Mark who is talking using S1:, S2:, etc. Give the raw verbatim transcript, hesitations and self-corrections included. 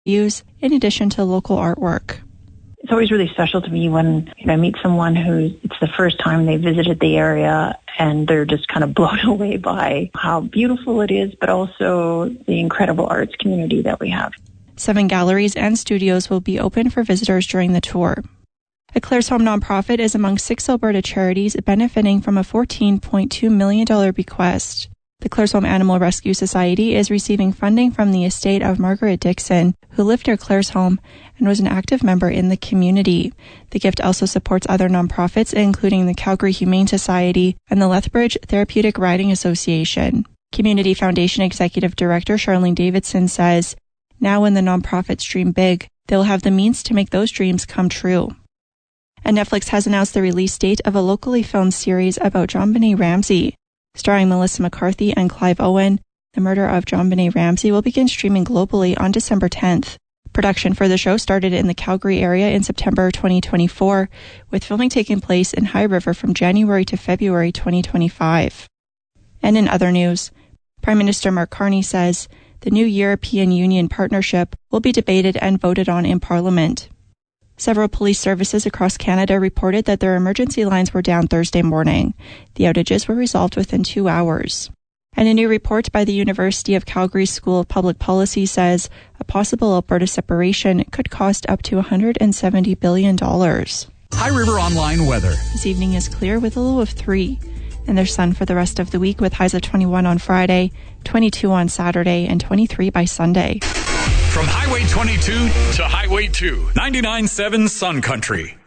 S1: views, in addition to local artwork.
S2: It's always really special to me when you know, I meet someone who it's the first time they visited the area and they're just kind of blown away by how beautiful it is, but also the incredible arts community that we have.
S1: Seven galleries and studios will be open for visitors during the tour. A Claresholm nonprofit is among six Alberta charities benefiting from a fourteen point two million dollars bequest. The Claresholm Animal Rescue Society is receiving funding from the estate of Margaret Dixon, who lived near Claresholm and was an active member in the community. The gift also supports other nonprofits, including the Calgary Humane Society and the Lethbridge Therapeutic Riding Association. Community Foundation Executive Director Charlene Davidson says, "Now when the nonprofits dream big, they'll have the means to make those dreams come true." And Netflix has announced the release date of a locally filmed series about JonBenét Ramsey. Starring Melissa McCarthy and Clive Owen, The Murder of JonBenét Ramsey will begin streaming globally on December tenth. Production for the show started in the Calgary area in September twenty twenty-four, with filming taking place in High River from January to February twenty twenty-five. And in other news, Prime Minister Mark Carney says the new European Union partnership will be debated and voted on in Parliament. Several police services across Canada reported that their emergency lines were down Thursday morning. The outages were resolved within two hours. And a new report by the University of Calgary School of Public Policy says a possible Alberta separation could cost up to one hundred seventy billion dollars.
S3: High River Online weather.
S1: This evening is clear with a low of three. And there's sun for the rest of the week with highs of twenty-one on Friday, twenty-two on Saturday, and twenty-three by Sunday.
S3: From Highway twenty-two to Highway two, ninety-nine point seven Sun Country.